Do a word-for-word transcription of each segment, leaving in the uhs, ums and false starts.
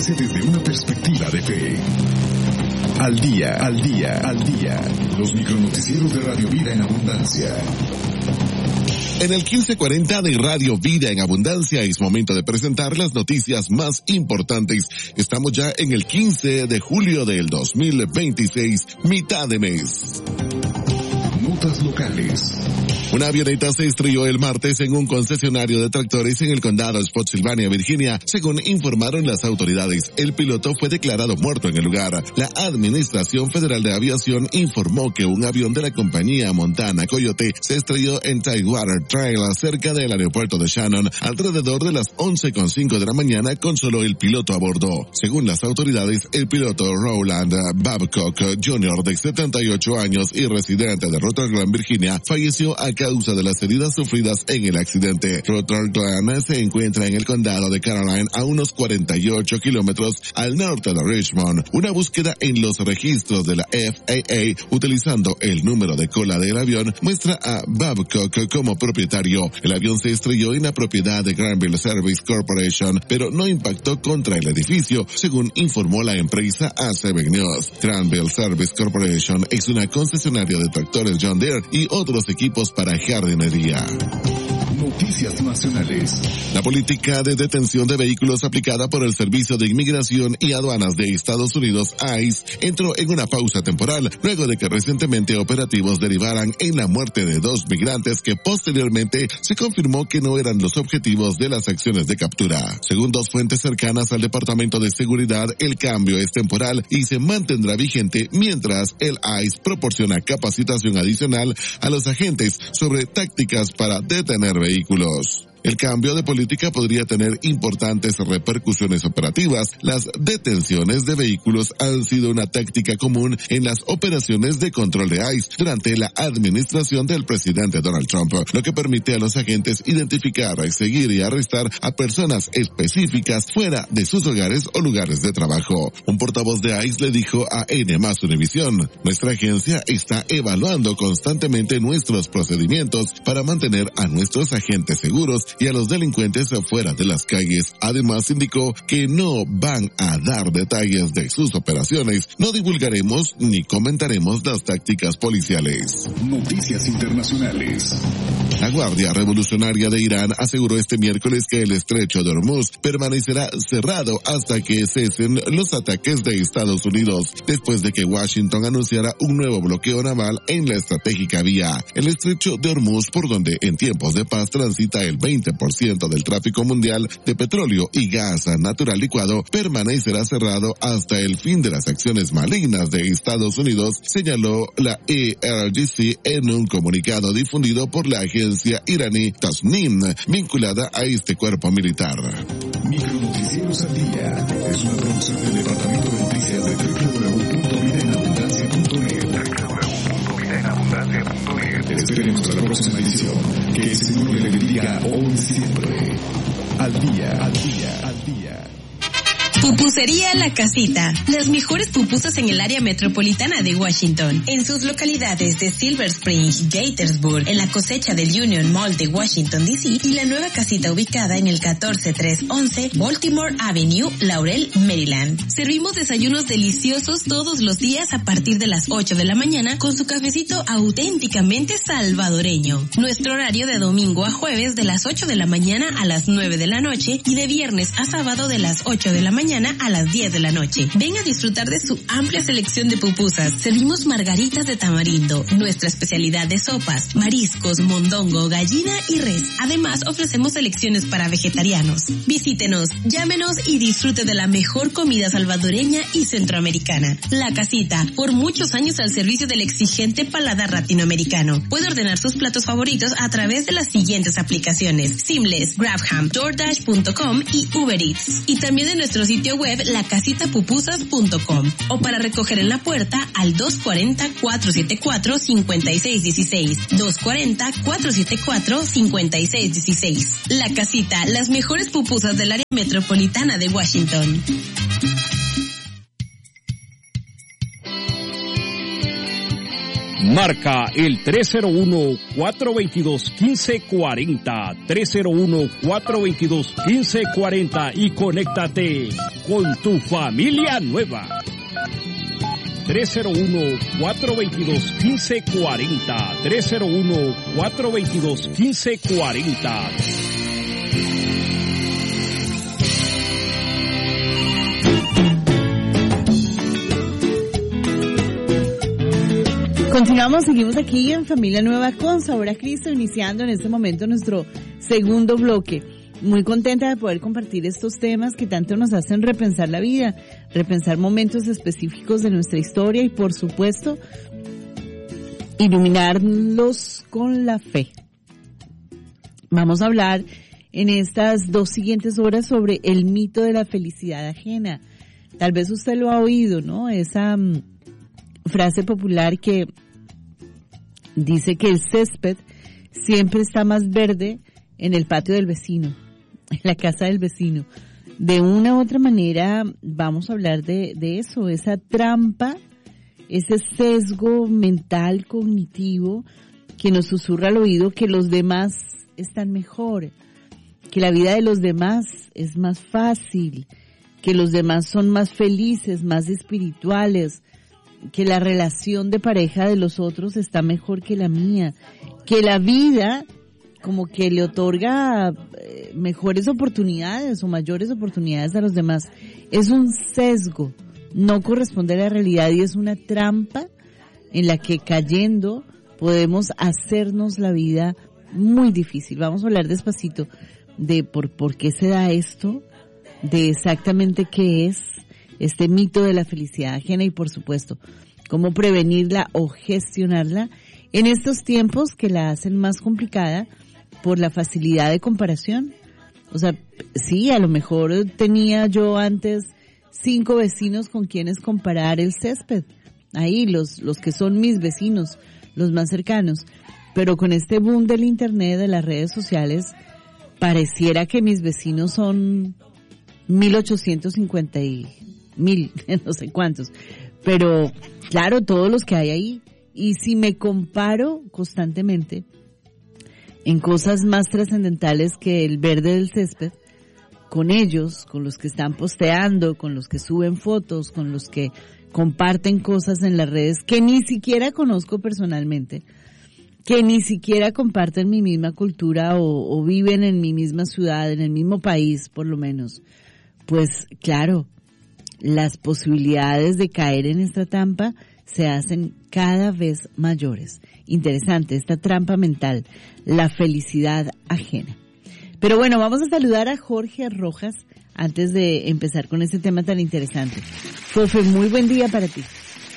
ofrece desde una perspectiva de fe. Al día, al día, al día. Los micronoticieros de Radio Vida en Abundancia. En el quince cuarenta de Radio Vida en Abundancia es momento de presentar las noticias más importantes. Estamos ya en el quince de julio del dos mil veintiséis, mitad de mes. Notas locales. Una avioneta se estrelló el martes en un concesionario de tractores en el condado Spotsylvania, Virginia. Según informaron las autoridades, el piloto fue declarado muerto en el lugar. La Administración Federal de Aviación informó que un avión de la compañía Montana Coyote se estrelló en Tidewater Trail, cerca del aeropuerto de Shannon, alrededor de las once con cinco de la mañana, con solo el piloto a bordo. Según las autoridades, el piloto Roland Babcock junior, de setenta y ocho años y residente de Rutherglen, Virginia, falleció a causa de las heridas sufridas en el accidente. Rutherglen se encuentra en el condado de Caroline, a unos cuarenta y ocho kilómetros al norte de Richmond. Una búsqueda en los registros de la F A A utilizando el número de cola del avión muestra a Babcock como propietario. El avión se estrelló en la propiedad de Granville Service Corporation, pero no impactó contra el edificio, según informó la empresa a Seven News. Granville Service Corporation es una concesionaria de tractores John Deere y otros equipos para jardinería. Noticias nacionales. La política de detención de vehículos aplicada por el Servicio de Inmigración y Aduanas de Estados Unidos, I C E, entró en una pausa temporal luego de que recientemente operativos derivaran en la muerte de dos migrantes que posteriormente se confirmó que no eran los objetivos de las acciones de captura. Según dos fuentes cercanas al Departamento de Seguridad, el cambio es temporal y se mantendrá vigente mientras el I C E proporciona capacitación adicional a los agentes sobre tácticas para detener vehículos. El cambio de política podría tener importantes repercusiones operativas. Las detenciones de vehículos han sido una táctica común en las operaciones de control de I C E durante la administración del presidente Donald Trump, lo que permite a los agentes identificar, seguir y arrestar a personas específicas fuera de sus hogares o lugares de trabajo. Un portavoz de I C E le dijo a N más Univision: nuestra agencia está evaluando constantemente nuestros procedimientos para mantener a nuestros agentes seguros y a los delincuentes afuera de las calles. Además, indicó que no van a dar detalles de sus operaciones. No divulgaremos ni comentaremos las tácticas policiales. Noticias internacionales. La Guardia Revolucionaria de Irán aseguró este miércoles que el estrecho de Hormuz permanecerá cerrado hasta que cesen los ataques de Estados Unidos, después de que Washington anunciara un nuevo bloqueo naval en la estratégica vía. El estrecho de Hormuz, por donde en tiempos de paz transita el veinte por ciento del tráfico mundial de petróleo y gas natural licuado, permanecerá cerrado hasta el fin de las acciones malignas de Estados Unidos, señaló la I R G C en un comunicado difundido por la agencia iraní Tasnim, vinculada a este cuerpo militar. Micronoticieros al día es una producción del Departamento de Noticias de doble u doble u doble u punto vida en abundancia punto net. doble u doble u doble u punto vida en abundancia punto net. Esperemos hasta la próxima edición. Que el Señor le bendiga hoy siempre. Al día, al día, al día. Pupusería La Casita. Las mejores pupusas en el área metropolitana de Washington. En sus localidades de Silver Spring, Gaithersburg, en la cosecha del Union Mall de Washington, D C y la nueva casita ubicada en el catorce trescientos once Baltimore Avenue, Laurel, Maryland. Servimos desayunos deliciosos todos los días a partir de las ocho de la mañana con su cafecito auténticamente salvadoreño. Nuestro horario de domingo a jueves de las ocho de la mañana a las nueve de la noche y de viernes a sábado de las ocho de la mañana a las diez de la noche. Ven a disfrutar de su amplia selección de pupusas. Servimos margaritas de tamarindo, nuestra especialidad de sopas, mariscos, mondongo, gallina y res. Además, ofrecemos selecciones para vegetarianos. Visítenos, llámenos y disfrute de la mejor comida salvadoreña y centroamericana. La Casita, por muchos años al servicio del exigente paladar latinoamericano. Puede ordenar sus platos favoritos a través de las siguientes aplicaciones: Seamless, Grabham, DoorDash punto com y Uber Eats. Y también en nuestro sitio web la casita pupusas punto com o para recoger en la puerta al dos cuarenta, cuatrocientos setenta y cuatro, cincuenta y seis dieciséis, dos cuarenta, cuatrocientos setenta y cuatro, cincuenta y seis dieciséis. La Casita, las mejores pupusas del área metropolitana de Washington. Marca el tres cero uno, cuatro dos dos, uno cinco cuatro cero, tres cero uno, cuatro dos dos, uno cinco cuatro cero y conéctate con tu familia nueva. tres cero uno, cuatro dos dos, uno cinco cuatro cero. tres cero uno, cuatro dos dos, uno cinco cuatro cero. Continuamos, seguimos aquí en Familia Nueva con Sabor a Cristo, iniciando en este momento nuestro segundo bloque. Muy contenta de poder compartir estos temas que tanto nos hacen repensar la vida, repensar momentos específicos de nuestra historia y, por supuesto, iluminarlos con la fe. Vamos a hablar en estas dos siguientes horas sobre el mito de la felicidad ajena. Tal vez usted lo ha oído, ¿no? Esa um, frase popular que dice que el césped siempre está más verde en el patio del vecino, en la casa del vecino. De una u otra manera vamos a hablar de, de eso, esa trampa, ese sesgo mental cognitivo que nos susurra al oído que los demás están mejor, que la vida de los demás es más fácil, que los demás son más felices, más espirituales, que la relación de pareja de los otros está mejor que la mía, que la vida como que le otorga eh, mejores oportunidades o mayores oportunidades a los demás. Es un sesgo, no corresponde a la realidad y es una trampa en la que cayendo podemos hacernos la vida muy difícil. Vamos a hablar despacito de por, por qué se da esto, de exactamente qué es este mito de la felicidad ajena y, por supuesto, cómo prevenirla o gestionarla en estos tiempos que la hacen más complicada por la facilidad de comparación. O sea, sí, a lo mejor tenía yo antes cinco vecinos con quienes comparar el césped. Ahí, los, los que son mis vecinos, los más cercanos. Pero con este boom del internet, de las redes sociales, pareciera que mis vecinos son mil ochocientos cincuenta y mil, no sé cuántos, pero claro, todos los que hay ahí, y si me comparo constantemente en cosas más trascendentales que el verde del césped, con ellos, con los que están posteando, con los que suben fotos, con los que comparten cosas en las redes que ni siquiera conozco personalmente, que ni siquiera comparten mi misma cultura o, o viven en mi misma ciudad, en el mismo país por lo menos, pues claro, las posibilidades de caer en esta trampa se hacen cada vez mayores. Interesante, esta trampa mental, la felicidad ajena. Pero bueno, vamos a saludar a Jorge Rojas antes de empezar con este tema tan interesante. Fofe, muy buen día para ti.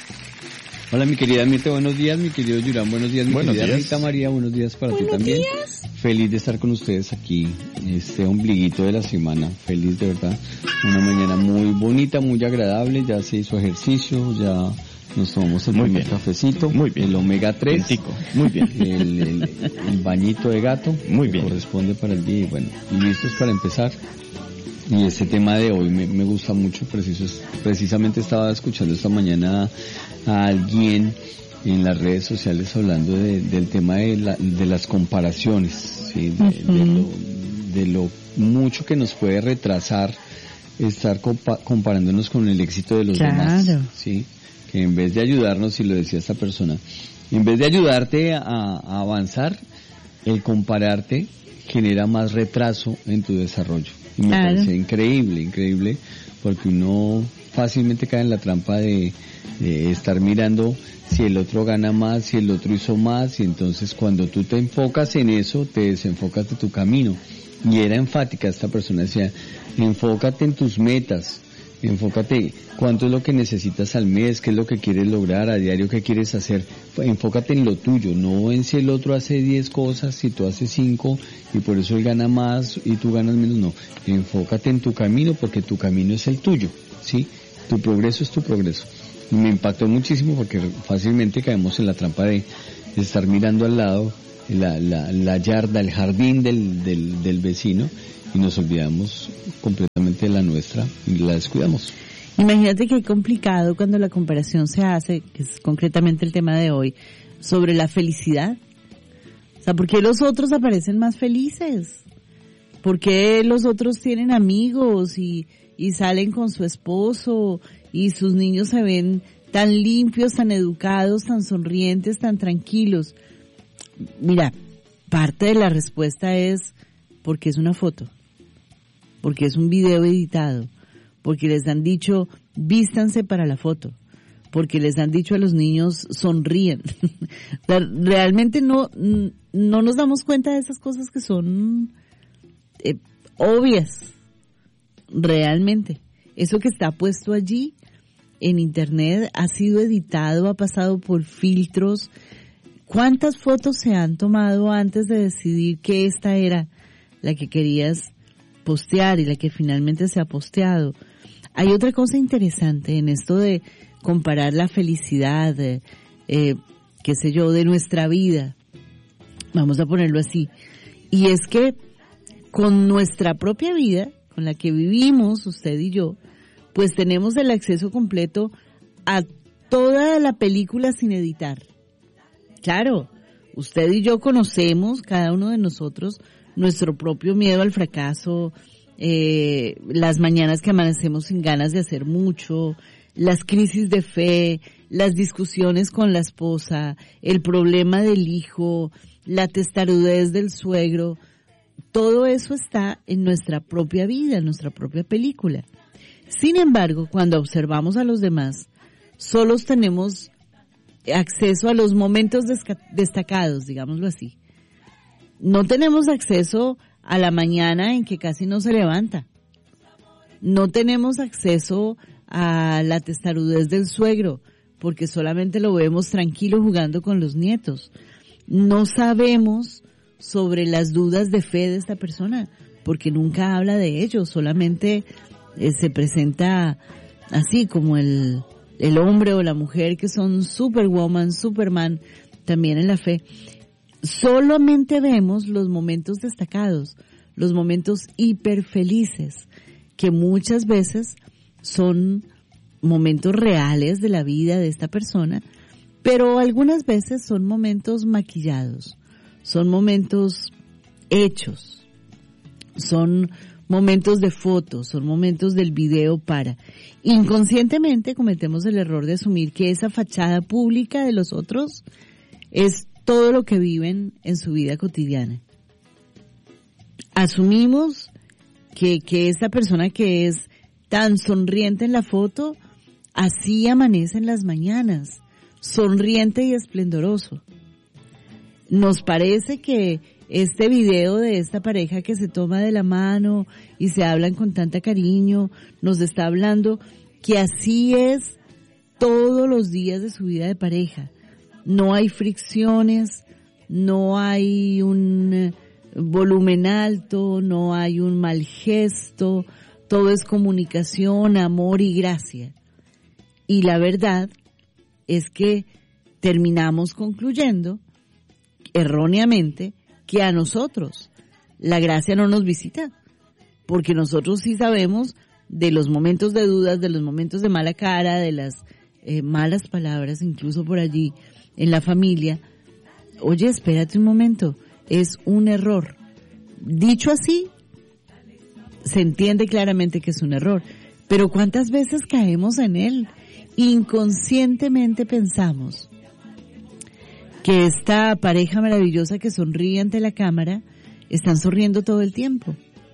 Hola, mi querida Mirta, buenos días. Mi querido Yurán, buenos días. Mi buenos querida días. Rita María, buenos días para buenos ti también. Días. Feliz de estar con ustedes aquí, este ombliguito de la semana. Feliz, de verdad. Una mañana muy bonita, muy agradable. Ya se hizo ejercicio, ya nos tomamos el muy primer bien. cafecito. Muy bien. El omega tres. Tico. Muy bien. El, el, el bañito de gato. Muy que bien. corresponde para el día. Y bueno, y listos para empezar. Y este tema de hoy me, me gusta mucho. Preciso, precisamente estaba escuchando esta mañana a alguien en las redes sociales hablando de, del tema de, la, de las comparaciones, ¿sí? de, uh-huh. de, lo, de lo mucho que nos puede retrasar estar compa- comparándonos con el éxito de los claro. demás, ¿sí? Que en vez de ayudarnos, y lo decía esta persona, en vez de ayudarte a, a avanzar, el compararte genera más retraso en tu desarrollo. Y me claro. parece increíble, increíble, porque uno fácilmente cae en la trampa de, de estar mirando si el otro gana más, si el otro hizo más, y entonces cuando tú te enfocas en eso, te desenfocas de tu camino. Y era enfática esta persona, decía, enfócate en tus metas, enfócate cuánto es lo que necesitas al mes, qué es lo que quieres lograr a diario, qué quieres hacer, enfócate en lo tuyo, no en si el otro hace diez cosas, si tú haces cinco, y por eso él gana más y tú ganas menos, no, enfócate en tu camino, porque tu camino es el tuyo, ¿sí? Tu progreso es tu progreso. Y me impactó muchísimo porque fácilmente caemos en la trampa de, de estar mirando al lado la, la, la yarda, el jardín del, del, del vecino, y nos olvidamos completamente de la nuestra y la descuidamos. Imagínate que es complicado cuando la comparación se hace, que es concretamente el tema de hoy, sobre la felicidad. O sea, ¿por qué los otros aparecen más felices? ¿Por qué los otros tienen amigos y, y salen con su esposo y sus niños se ven tan limpios, tan educados, tan sonrientes, tan tranquilos? Mira, parte de la respuesta es porque es una foto, porque es un video editado, porque les han dicho vístanse para la foto, porque les han dicho a los niños sonríen. Realmente no, no nos damos cuenta de esas cosas que son eh, obvias, realmente. Eso que está puesto allí en internet ha sido editado, ha pasado por filtros. ¿Cuántas fotos se han tomado antes de decidir que esta era la que querías postear y la que finalmente se ha posteado? Hay otra cosa interesante en esto de comparar la felicidad, eh, eh, qué sé yo, de nuestra vida, vamos a ponerlo así, y es que con nuestra propia vida, con la que vivimos usted y yo, pues tenemos el acceso completo a toda la película sin editar. Claro, usted y yo conocemos, cada uno de nosotros, nuestro propio miedo al fracaso, eh, las mañanas que amanecemos sin ganas de hacer mucho, las crisis de fe, las discusiones con la esposa, el problema del hijo, la testarudez del suegro. Todo eso está en nuestra propia vida, en nuestra propia película. Sin embargo, cuando observamos a los demás, solos tenemos acceso a los momentos destacados, digámoslo así. No tenemos acceso a la mañana en que casi no se levanta. No tenemos acceso a la testarudez del suegro, porque solamente lo vemos tranquilo jugando con los nietos. No sabemos sobre las dudas de fe de esta persona, porque nunca habla de ello, solamente eh, se presenta así como el, el hombre o la mujer que son Superwoman, Superman, también en la fe. Solamente vemos los momentos destacados, los momentos hiper felices, que muchas veces son momentos reales de la vida de esta persona, pero algunas veces son momentos maquillados, son momentos hechos, son momentos de fotos, son momentos del video para. Inconscientemente cometemos el error de asumir que esa fachada pública de los otros es todo lo que viven en su vida cotidiana. Asumimos que, que esta persona que es tan sonriente en la foto, así amanece en las mañanas, sonriente y esplendoroso. Nos parece que este video de esta pareja que se toma de la mano y se hablan con tanta cariño, nos está hablando que así es todos los días de su vida de pareja. No hay fricciones, no hay un volumen alto, no hay un mal gesto, todo es comunicación, amor y gracia. Y la verdad es que terminamos concluyendo erróneamente que a nosotros la gracia no nos visita, porque nosotros sí sabemos de los momentos de dudas, de los momentos de mala cara, de las eh, malas palabras, incluso por allí en la familia. Oye, espérate un momento, es un error. Dicho así, se entiende claramente que es un error, pero ¿cuántas veces caemos en él? Inconscientemente pensamos que esta pareja maravillosa que sonríe ante la cámara están sonriendo todo el tiempo.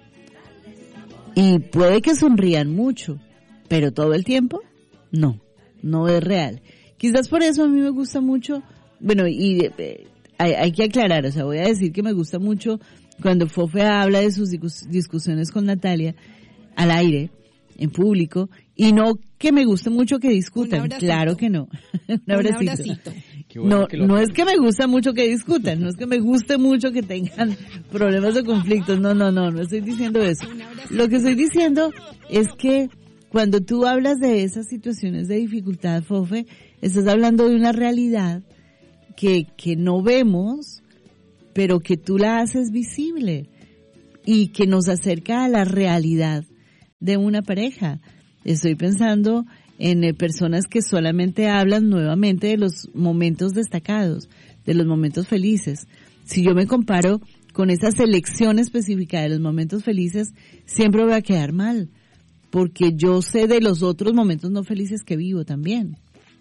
Y puede que sonrían mucho, pero todo el tiempo, no, no es real. Quizás por eso a mí me gusta mucho, bueno, y eh, hay, hay que aclarar, o sea, voy a decir que me gusta mucho cuando Fofe habla de sus discusiones con Natalia al aire, en público, y no que me guste mucho que discutan, claro que no. Un abracito. Un abracito. Bueno no, que no es que me gusta mucho que discutan, no es que me guste mucho que tengan problemas o conflictos, no, no, no, no estoy diciendo eso. Lo que estoy diciendo es que cuando tú hablas de esas situaciones de dificultad, Fofe, estás hablando de una realidad que, que no vemos, pero que tú la haces visible y que nos acerca a la realidad de una pareja. Estoy pensando en eh, personas que solamente hablan nuevamente de los momentos destacados, de los momentos felices. Si yo me comparo con esa selección específica de los momentos felices, siempre voy a quedar mal, porque yo sé de los otros momentos no felices que vivo también.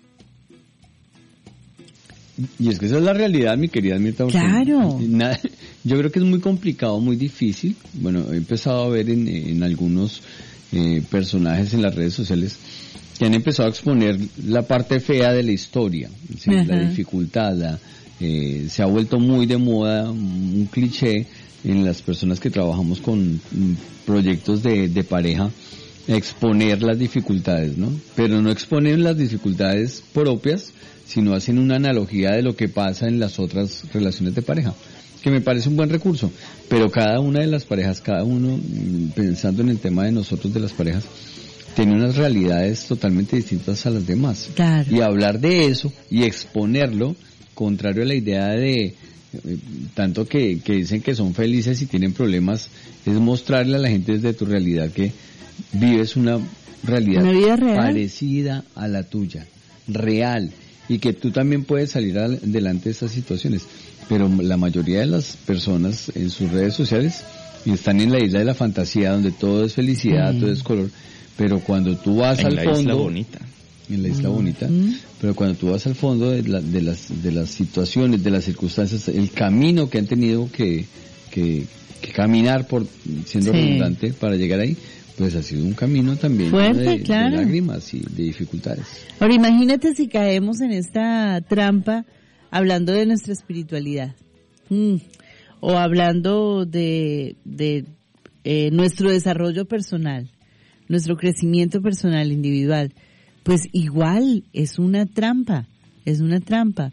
Y es que esa es la realidad, mi querida Mirta. Claro. Nada, yo creo que es muy complicado, muy difícil. Bueno, he empezado a ver en, en algunos eh, personajes en las redes sociales que han empezado a exponer la parte fea de la historia, ¿sí? La dificultad, la, eh, se ha vuelto muy de moda, un cliché en las personas que trabajamos con proyectos de, de pareja, exponer las dificultades, ¿no? Pero no exponen las dificultades propias, sino hacen una analogía de lo que pasa en las otras relaciones de pareja, que me parece un buen recurso, pero cada una de las parejas, cada uno, pensando en el tema de nosotros de las parejas, tiene unas realidades totalmente distintas a las demás. Claro. Y hablar de eso y exponerlo, contrario a la idea de eh, tanto que, que dicen que son felices y tienen problemas, es mostrarle a la gente desde tu realidad que vives una realidad una vida real, parecida a la tuya, real, y que tú también puedes salir adelante de estas situaciones. Pero la mayoría de las personas en sus redes sociales están en la isla de la fantasía, donde todo es felicidad, mm. todo es color, pero cuando tú vas en al la fondo, isla bonita. en la isla mm. bonita, mm. pero cuando tú vas al fondo de, la, de las de las situaciones, de las circunstancias, el camino que han tenido que que, que caminar, por siendo sí. redundante, para llegar ahí, pues ha sido un camino también fuerte, de, claro. de lágrimas y de dificultades. Ahora imagínate si caemos en esta trampa hablando de nuestra espiritualidad, mm. o hablando de, de eh, nuestro desarrollo personal, nuestro crecimiento personal, individual, pues igual es una trampa, es una trampa.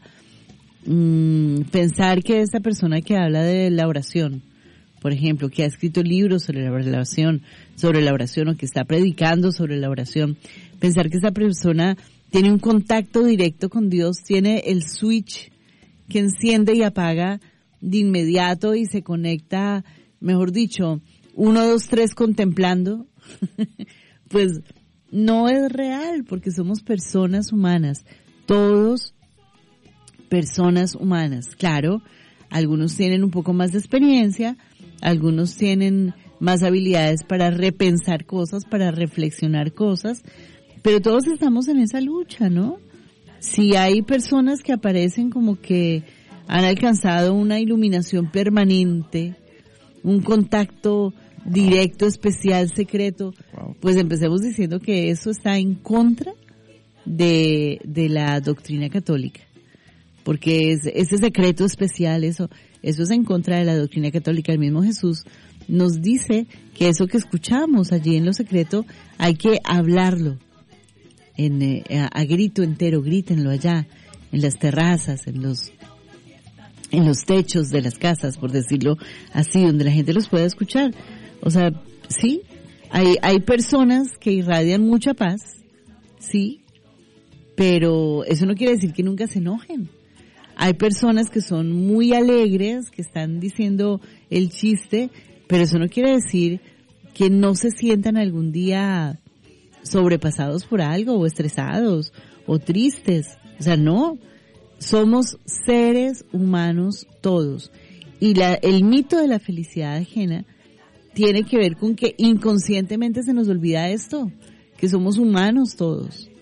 Mm, pensar que esta persona que habla de la oración, por ejemplo, que ha escrito libros sobre la oración, sobre la oración, o que está predicando sobre la oración, pensar que esa persona tiene un contacto directo con Dios, tiene el switch que enciende y apaga de inmediato y se conecta, mejor dicho, uno, dos, tres contemplando, pues no es real, porque somos personas humanas, todos personas humanas. Claro, algunos tienen un poco más de experiencia, algunos tienen más habilidades para repensar cosas, para reflexionar cosas, pero todos estamos en esa lucha, ¿no? Si hay personas que aparecen como que han alcanzado una iluminación permanente, un contacto directo, especial, secreto, pues empecemos diciendo que eso está en contra de, de la doctrina católica, porque es, ese secreto especial, eso, eso es en contra de la doctrina católica. El mismo Jesús nos dice que eso que escuchamos allí en lo secreto hay que hablarlo en, eh, a, a grito entero, grítenlo allá, en las terrazas, en los en los techos de las casas, por decirlo así, donde la gente los pueda escuchar. O sea, sí, hay, hay personas que irradian mucha paz, sí, pero eso no quiere decir que nunca se enojen. Hay personas que son muy alegres, que están diciendo el chiste, pero eso no quiere decir que no se sientan algún día sobrepasados por algo, o estresados, o tristes. O sea, no. Somos seres humanos todos. Y la, el mito de la felicidad ajena tiene que ver con que inconscientemente se nos olvida esto, que somos humanos todos.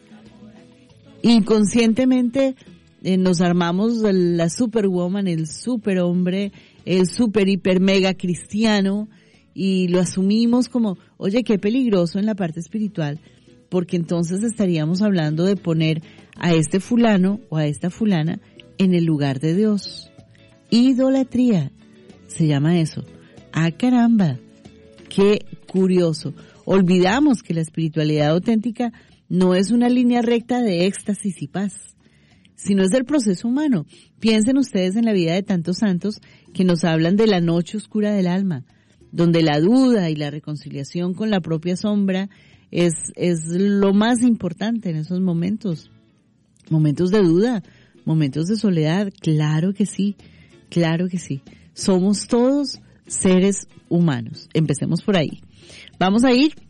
Inconscientemente eh, nos armamos la superwoman, el superhombre, el super hiper mega cristiano, y lo asumimos como, oye, qué peligroso en la parte espiritual, porque entonces estaríamos hablando de poner a este fulano o a esta fulana en el lugar de Dios. Idolatría, se llama eso. ¡Ah, caramba! ¡Qué curioso! Olvidamos que la espiritualidad auténtica no es una línea recta de éxtasis y paz, sino es del proceso humano. Piensen ustedes en la vida de tantos santos que nos hablan de la noche oscura del alma, donde la duda y la reconciliación con la propia sombra es, es lo más importante en esos momentos. Momentos de duda, momentos de soledad, claro que sí, claro que sí. Somos todos seres humanos. Empecemos por ahí. Vamos a ir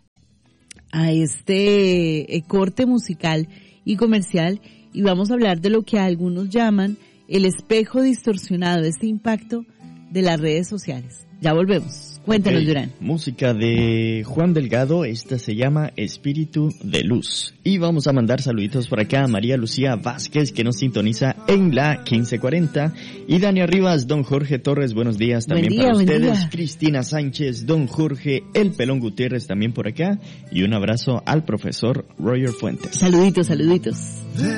a este eh, corte musical y comercial y vamos a hablar de lo que algunos llaman el espejo distorsionado, este impacto de las redes sociales. Ya volvemos. Cuéntanos, Okay. Durán. Música de Juan Delgado, esta se llama Espíritu de Luz. Y vamos a mandar saluditos por acá a María Lucía Vázquez, que nos sintoniza en la quince cuarenta. Y Dania Rivas, don Jorge Torres, buenos días también Buen día, para buen ustedes. día. Cristina Sánchez, don Jorge, el Pelón Gutiérrez también por acá. Y un abrazo al profesor Roger Fuentes. Saluditos, saluditos.